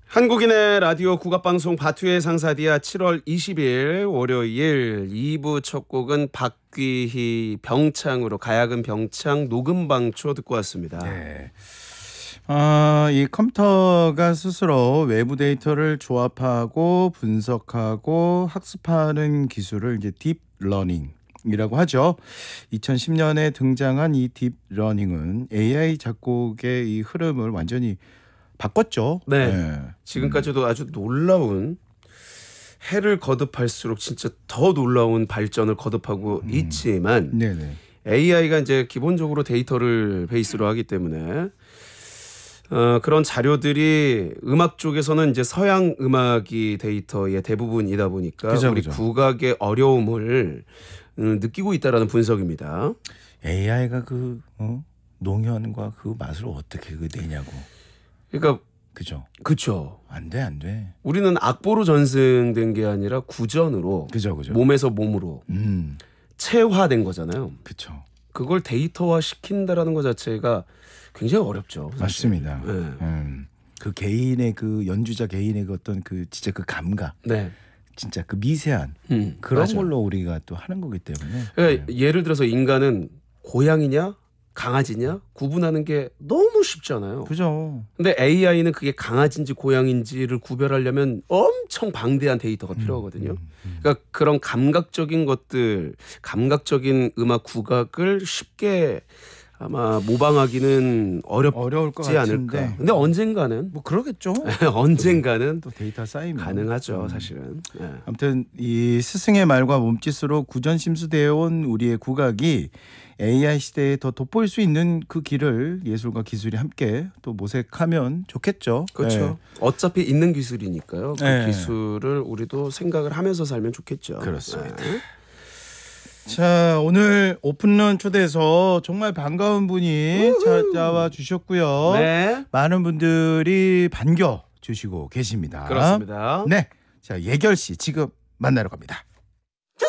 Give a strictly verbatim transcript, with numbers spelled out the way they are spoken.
한국인의 라디오 국악방송 바투의 상사디아 칠월 이십일 월요일 이 부 첫 곡은 박귀희 병창으로 가야금 병창 녹음방초 듣고 왔습니다. 네. 어, 이 컴퓨터가 스스로 외부 데이터를 조합하고 분석하고 학습하는 기술을 이제 딥러닝이라고 하죠. 이천십 년에 등장한 이 딥러닝은 에이아이 작곡의 이 흐름을 완전히 바꿨죠. 네. 네. 지금까지도 아주 놀라운 해를 거듭할수록 진짜 더 놀라운 발전을 거듭하고 음. 있지만 네네. 에이아이가 이제 기본적으로 데이터를 베이스로 하기 때문에 어, 그런 자료들이 음악 쪽에서는 이제 서양 음악이 데이터의 대부분이다 보니까 그죠, 우리 그죠. 국악의 어려움을 음, 느끼고 있다라는 분석입니다. 에이아이가 그 어? 농현과 그 맛을 어떻게 그 내냐고. 그러니까 그죠. 그렇죠. 안 돼, 안 돼. 우리는 악보로 전승된 게 아니라 구전으로 그죠, 그죠. 몸에서 몸으로 음, 체화된 거잖아요. 그쵸. 그걸 데이터화 시킨다라는 것 자체가 굉장히 어렵죠. 사실. 맞습니다. 네. 음, 그 개인의 그 연주자 개인의 그 어떤 그 진짜 그 감각, 네. 진짜 그 미세한 음, 그런 맞아요. 걸로 우리가 또 하는 거기 때문에. 그러니까 네. 예를 들어서 인간은 고양이냐 강아지냐 구분하는 게 너무 쉽잖아요. 그죠. 근데 에이아이는 그게 강아지인지 고양이인지를 구별하려면 엄청 방대한 데이터가 필요하거든요. 음, 음. 그러니까 그런 감각적인 것들, 감각적인 음악 국악을 쉽게 아마 모방하기는 어렵지 어려울 것 않을까. 같은데. 근데 언젠가는 뭐 그러겠죠. 언젠가는 또 데이터 쌓이면 가능하죠, 음. 사실은. 네. 아무튼 이 스승의 말과 몸짓으로 구전심수되어 온 우리의 국악이 에이아이 시대에 더 돋보일 수 있는 그 길을 예술과 기술이 함께 또 모색하면 좋겠죠. 그렇죠. 어차피 있는 기술이니까요. 그 네. 기술을 우리도 생각을 하면서 살면 좋겠죠. 그렇습니다. 네. 자, 오늘 오픈런 초대해서 정말 반가운 분이 찾아와 주셨고요. 네, 많은 분들이 반겨 주시고 계십니다. 그렇습니다. 네. 자, 예결 씨 지금 만나러 갑니다.